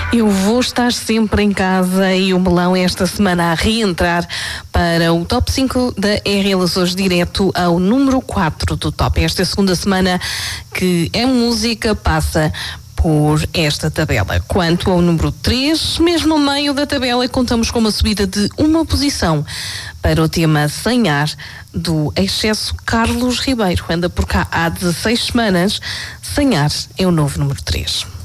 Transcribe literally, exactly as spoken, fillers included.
Eu vou estar sempre em casa e o Melão esta semana a reentrar para o top cinco da R L Açores, direto ao número quatro do top. Esta segunda semana que a música passa por esta tabela. Quanto ao número três, mesmo no meio da tabela, contamos com uma subida de uma posição para o tema Sem Ar, do excesso Carlos Ribeiro. Anda por cá há dezesseis semanas. Sem Ar é o novo número três.